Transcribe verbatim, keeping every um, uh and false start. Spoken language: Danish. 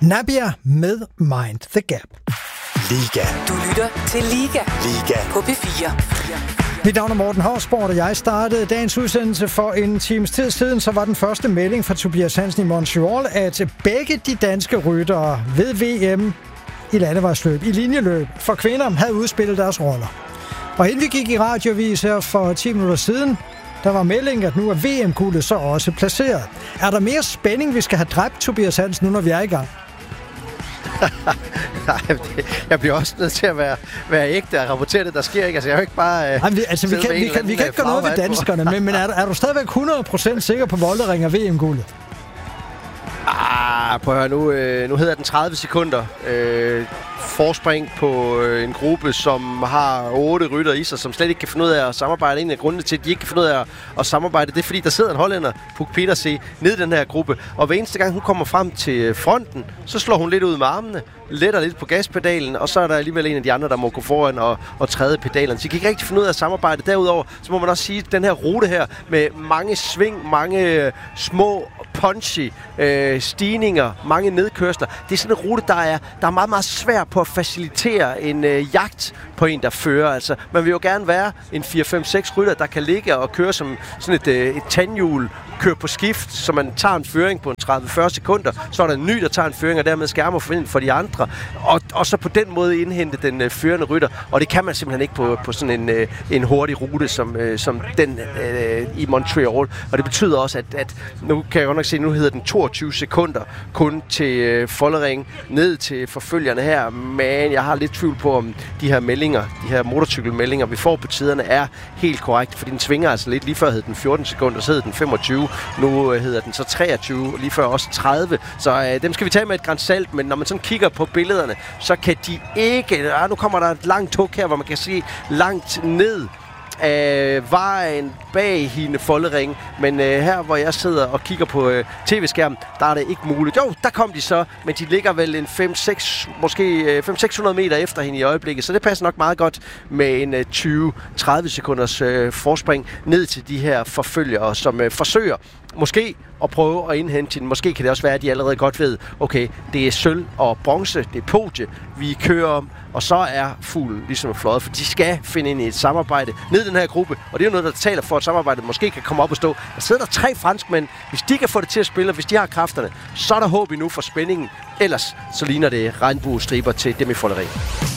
Nabbia med Mind the Gap. Liga. Du lytter til Liga. Liga. På P fire. Mit navn er Morten Hausborg, og jeg startede dagens udsendelse for en times tid siden. Så var den første melding fra Tobias Hansen i Montreal, at begge de danske ryttere ved V M i landevejsløb, i linjeløb for kvinder, havde udspillet deres roller. Og inden vi gik i radiovis her for ti minutter siden, der var meldingen, at nu er V M-guldet så også placeret. Er der mere spænding, vi skal have dræbt, Tobias Hansen, nu når vi er i gang? Nej, jeg bliver også nødt til at være, være ægte og rapportere det, der sker ikke. Altså, jeg er jo ikke bare... Nej, vi, altså, vi kan, vi kan, vi kan ikke gøre noget ved danskerne, men, men er, er du stadigvæk hundrede procent sikker på, Voldering og V M-guldet? Ah, prøv at høre, nu, øh, nu hedder den tredive sekunder. Øh, forspring på øh, en gruppe, som har otte rytter i sig, som slet ikke kan finde ud af at samarbejde. En af grundene til, at de ikke kan finde ud af at, at samarbejde, det er, fordi der sidder en hollænder, Puk Petersen, nede i den her gruppe. Og hver eneste gang, hun kommer frem til fronten, så slår hun lidt ud med armene, letter lidt på gaspedalen, og så er der alligevel en af de andre, der må gå foran og, og træde pedalen. Så de kan ikke rigtig finde ud af at samarbejde. Derudover, så må man også sige, at den her rute her, med mange sving, mange små punchy øh, stigninger, mange nedkørsler. Det er sådan en rute, der er, der er meget, meget svær på at facilitere en øh, jagt på en, der fører. Altså, man vil jo gerne være en fire fem seks rytter, der kan ligge og køre som sådan et, øh, et tandhjul, køre på skift, så man tager en føring på en tredive til fyrre sekunder, så er der en ny, der tager en føring, og dermed skærmer for, for de andre, og, og så på den måde indhente den øh, førende rytter, og det kan man simpelthen ikke på, på sådan en, øh, en hurtig rute, som, øh, som den øh, i Montreal, og det betyder også, at, at nu kan jeg godt nok se, nu hedder den toogtyve sekunder kun til øh, Vollering, ned til forfølgerne her, men jeg har lidt tvivl på, om de her meldinger, de her motorcykelmeldinger, vi får på tiderne, er helt korrekt, fordi den svinger altså lidt. Lige før hed den fjorten sekunder, så hed den femogtyve, nu øh, hedder den så treogtyve, lige før også tredive, så øh, dem skal vi tage med et gran salt, men når man sådan kigger på billederne, så kan de ikke, ah, nu kommer der et langt tog her, hvor man kan se langt ned af vejen bag hende Vollering, men øh, her hvor jeg sidder og kigger på øh, tv-skærmen, der er det ikke muligt. Jo, der kom de så, men de ligger vel en fem seks, måske øh, fem til seks hundrede meter efter hende i øjeblikket, så det passer nok meget godt med en øh, tyve til tredive sekunders øh, forspring ned til de her forfølgere, som øh, forsøger måske at prøve at indhente hende. Måske kan det også være, at de allerede godt ved, okay, det er sølv og bronze, det er podie, vi kører om, og så er fuglen ligesom fløjet, for de skal finde ind i et samarbejde ned i den her gruppe, og det er jo noget, der taler for, at samarbejdet måske kan komme op og stå. Der sidder der tre franskmænd, hvis de kan få det til at spille, og hvis de har kræfterne, så er der håb endnu for spændingen. Ellers så ligner det regnbuestriber til Demi Vollering.